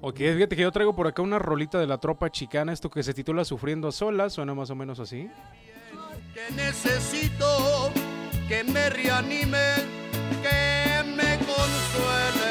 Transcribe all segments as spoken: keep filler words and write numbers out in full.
Ok, fíjate que yo traigo por acá una rolita de la Tropa Chicana, esto que se titula Sufriendo Sola, suena más o menos así. Que necesito que me reanime, que me consuele.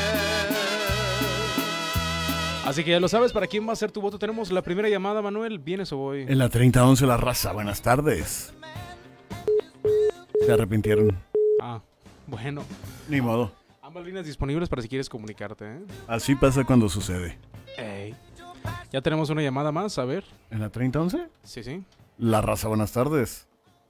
Así que ya lo sabes, ¿para quién va a ser tu voto? Tenemos la primera llamada, Manuel. ¿Vienes o voy? En la treinta once La Raza, buenas tardes. Se arrepintieron. Ah, bueno. Ni modo. Ambas líneas disponibles para si quieres comunicarte, ¿eh? Así pasa cuando sucede. Ey. Ya tenemos una llamada más, a ver. ¿En la treinta once? Sí, sí. La Raza, buenas tardes.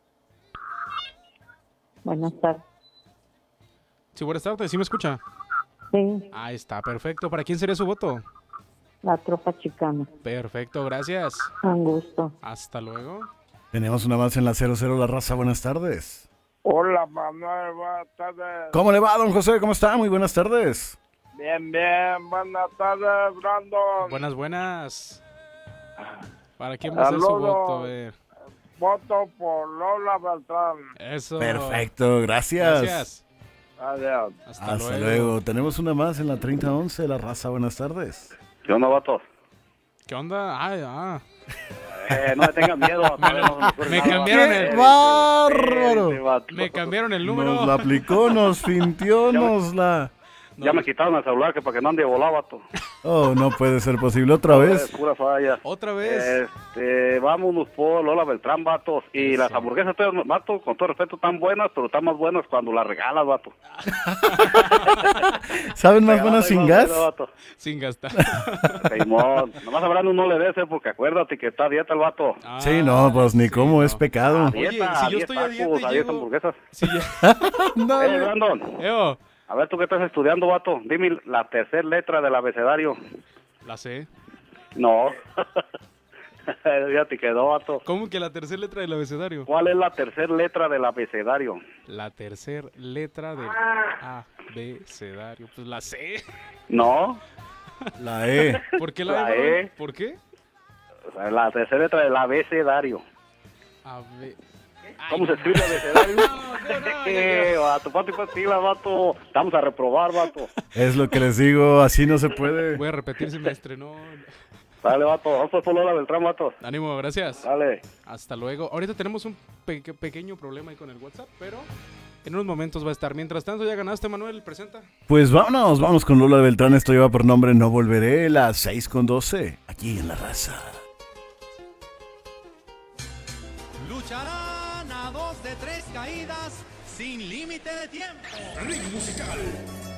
Buenas tardes. Sí, buenas tardes. ¿Sí me escucha? Sí, Ahí está, perfecto. ¿Para quién sería su voto? la Tropa Chicana. Perfecto, gracias. Un gusto. Hasta luego. Tenemos una más en la cero cero La Raza, buenas tardes. Hola, Manuel, buenas tardes. ¿Cómo le va, don José? ¿Cómo está? Muy buenas tardes. Bien, bien, buenas tardes, Brandon. Buenas, buenas. ¿Para quién va a ser su Saludos. voto? A ver. Voto por Lola Beltrán. Eso. Perfecto, gracias. Gracias. Adiós. Hasta, Hasta luego. Tenemos una más en la treinta once La Raza, buenas tardes. ¿Qué onda, vato? ¿Qué onda? Ay, ah. Eh, no me tengan miedo. todavía no me ocurre Me nada. cambiaron ¡Qué el, bárbaro! Este vato. me cambiaron el número. Nos la aplicó, nos fintió, Ya me- nos la... No, Ya me quitaron el celular que para que no ande volado, vato. Oh, no puede ser posible. ¿Otra Es vez? pura falla. Otra vez. Este, vámonos por Lola Beltrán, vatos. Y Eso. las hamburguesas, todas, vato, con todo respeto, están buenas, pero están más buenas cuando las regalas, vato. ¿Saben más buenas sin gas? Vato. Sin gastar. Simón, nomás a Brandon no le des, eh, porque acuérdate que está a dieta el vato. Ah, Sí, no, pues ni sí, cómo, no. es pecado. Oye, Dieta, si yo diez estoy a dieta tacos, y a diez llego- hamburguesas. Sí, ya. Eh, Brandon, Eo, a ver tú que estás estudiando, vato, dime la tercera letra del abecedario. la sé. No. Ya te quedó, vato. ¿Cómo que la tercera letra del abecedario? ¿Cuál es la tercera letra del abecedario? La tercera letra del abecedario. Pues la sé. No, La E. ¿Por qué la, La E, bro? E. ¿Por qué? o sea, la tercera letra del abecedario. Abe... ¿Cómo se escribe abecedario? No, no, no, ¿Qué, vato? Ponte pues pilas, vato. Estamos a reprobar, vato. Es lo que les digo, así no se puede. Voy a repetir si me estrenó. Dale, vato. Vamos por Lola Beltrán, vato. Ánimo, gracias. Dale. Hasta luego. Ahorita tenemos un pe- pequeño problema ahí con el WhatsApp, pero en unos momentos va a estar. Mientras tanto, ya ganaste, Manuel. Presenta. Pues vámonos, vamos con Lola Beltrán. Esto lleva por nombre No Volveré, las seis con doce, aquí en La Raza. Lucharán a dos de tres caídas sin límite de tiempo. Ritmo musical.